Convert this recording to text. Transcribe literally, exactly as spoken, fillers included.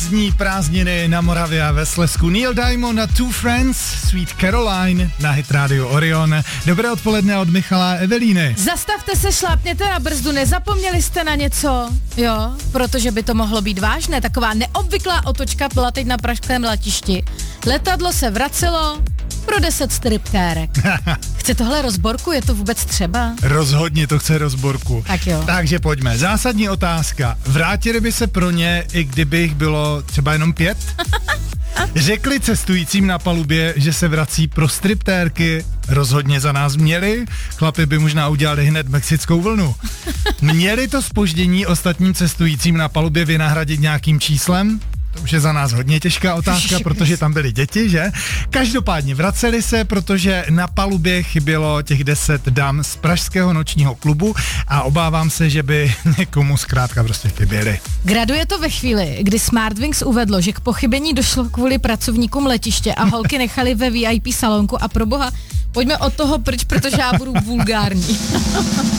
pozdní prázdniny na Moravě a ve Slezsku. Neil Diamond a Two Friends, Sweet Caroline na Hit Radio Orion. Dobré odpoledne od Michala a Evelíny. Zastavte se, šlápněte na brzdu, nezapomněli jste na něco? Jo, protože by to mohlo být vážné. Taková neobvyklá otočka byla teď na pražském letišti. Letadlo se vracelo pro deset striptérek. Chce tohle rozborku? Je to vůbec třeba? Rozhodně to chce rozborku. Tak jo. Takže pojďme. Zásadní otázka. Vrátili by se pro ně, i kdyby jich bylo třeba jenom pět? Řekli cestujícím na palubě, že se vrací pro striptérky, rozhodně za nás měli, chlapi by možná udělali hned mexickou vlnu. Měli to zpoždění ostatním cestujícím na palubě vynahradit nějakým číslem? To už je za nás hodně těžká otázka, protože tam byly děti, že? Každopádně vraceli se, protože na palubě chybělo těch deset dam z pražského nočního klubu a obávám se, že by někomu zkrátka prostě chyběli. Graduje to ve chvíli, kdy Smartwings uvedlo, že k pochybení došlo kvůli pracovníkům letiště a holky nechali ve V I P salonku a proboha, pojďme od toho pryč, protože já budu vulgární.